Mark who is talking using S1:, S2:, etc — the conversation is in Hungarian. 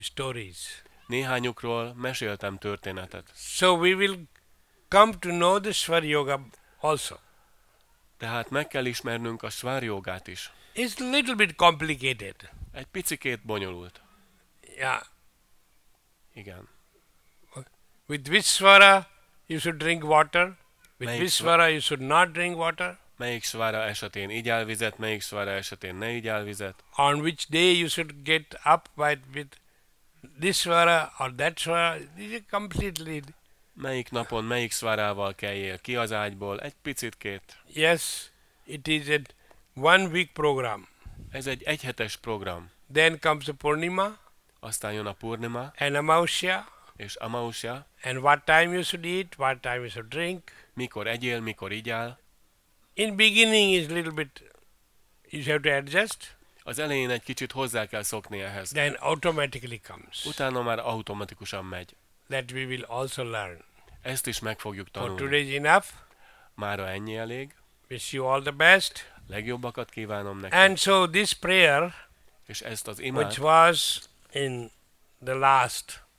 S1: stories.
S2: Néhányukról meséltem történetet.
S1: So we will come to know the Swar Yoga also.
S2: Tehát meg kell ismernünk a Swar Jogát is.
S1: It's a little bit complicated.
S2: Egy picikét bonyolult.
S1: Yeah.
S2: Igen.
S1: With which swara you should drink water, with
S2: Melyik
S1: which swara you should not drink water,
S2: Melyik svara esetén igyál vizet, melyik svara esetén ne igyál vizet.
S1: on which day you should get up with this swara or that swara. This is completely,
S2: Melyik napon melyik szvárával kelljél ki az ágyból, egy picitkét.
S1: yes, it is a 1 week program.
S2: Ez egy egyhetes program.
S1: Then comes the Purnima
S2: Aztán jön a Purnima
S1: and Amausya,
S2: és Amausya.
S1: and what time you should eat, what time you should drink.
S2: Mikor egyél, mikor igyál.
S1: In beginning is little bit, you have to adjust,
S2: Az elején egy kicsit hozzá kell szokni ehhez.
S1: then automatically comes.
S2: Utána már automatikusan megy.
S1: That we will also learn.
S2: Ezt is meg fogjuk
S1: For
S2: tanulni.
S1: today is enough.
S2: Mára ennyi elég.
S1: Wish you all the best.
S2: Legjobbakat kívánom neked.
S1: And so this prayer,
S2: És ezt az
S1: which
S2: imát,
S1: was in the last